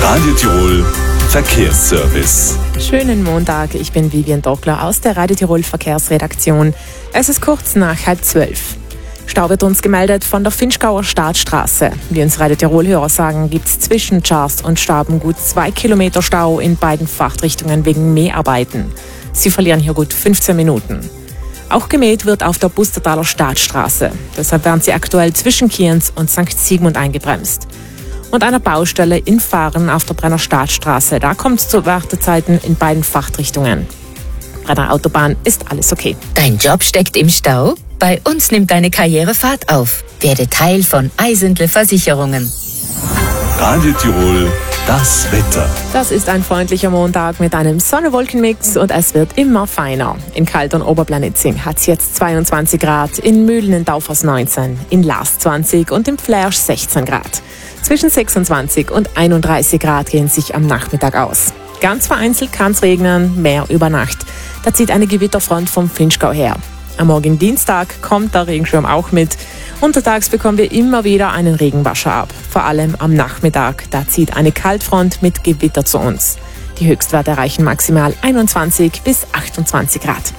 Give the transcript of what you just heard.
Radio Tirol Verkehrsservice. Schönen Montag, ich bin Vivian Dockler aus der Radio Tirol Verkehrsredaktion. Es ist kurz nach 11:30. Stau wird uns gemeldet von der Vinschgauer Staatsstraße. Wie uns Radio Tirol-Hörer sagen, gibt es zwischen Charst und Staben gut 2 Kilometer Stau in beiden Fahrtrichtungen wegen Mäharbeiten. Sie verlieren hier gut 15 Minuten. Auch gemäht wird auf der Bustertaler Staatsstraße. Deshalb werden sie aktuell zwischen Kienz und St. Sigmund eingebremst. Und einer Baustelle in Fahren auf der Brenner Staatsstraße. Da kommt es zu Wartezeiten in beiden Fahrtrichtungen. Brenner Autobahn ist alles okay. Dein Job steckt im Stau? Bei uns nimmt deine Karriere Fahrt auf. Werde Teil von Eisendle Versicherungen. Radio Tirol, das Wetter. Das ist ein freundlicher Montag mit einem Sonne-Wolken-Mix und es wird immer feiner. In Kalt- und Oberblanitzing hat es jetzt 22 Grad, in Mühlen in Daufers 19, in Laas 20 und im Flersch 16 Grad. Zwischen 26 und 31 Grad gehen sich am Nachmittag aus. Ganz vereinzelt kann es regnen, mehr über Nacht. Da zieht eine Gewitterfront vom Vinschgau her. Am morgigen Dienstag kommt der Regenschirm auch mit. Untertags bekommen wir immer wieder einen Regenwascher ab. Vor allem am Nachmittag, da zieht eine Kaltfront mit Gewitter zu uns. Die Höchstwerte erreichen maximal 21 bis 28 Grad.